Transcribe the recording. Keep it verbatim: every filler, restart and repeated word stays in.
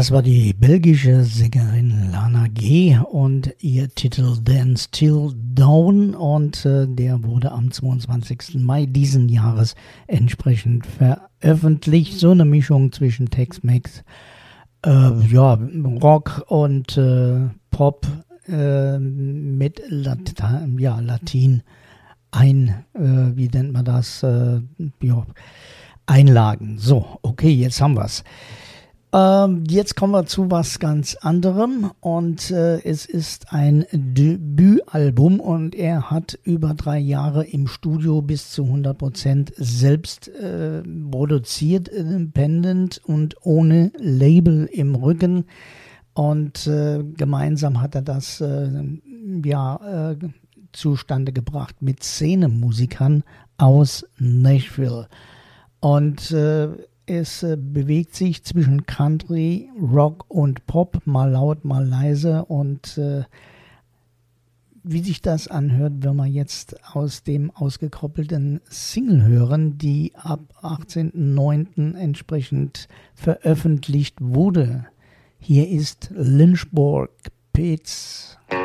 das war die belgische Sängerin Lana G. und ihr Titel Dance Till Dawn und äh, der wurde am zweiundzwanzigsten Mai diesen Jahres entsprechend veröffentlicht. So eine Mischung zwischen Tex-Mex, äh, ja, Rock und äh, Pop äh, mit Lata- ja, Latin ein, äh, wie nennt man das, äh, ja, Einlagen. So, okay, jetzt haben wir's. Ähm, jetzt kommen wir zu was ganz anderem und äh, es ist ein Debütalbum und er hat über drei Jahre im Studio bis zu hundert Prozent selbst äh, produziert, independent und ohne Label im Rücken und äh, gemeinsam hat er das äh, ja äh, zustande gebracht mit Szenemusikern aus Nashville und äh, Es äh, bewegt sich zwischen Country, Rock und Pop, mal laut, mal leise. Und äh, wie sich das anhört, wenn wir jetzt aus dem ausgekoppelten Single hören, die ab achtzehnten neunten entsprechend veröffentlicht wurde. Hier ist Lynchburg Pits.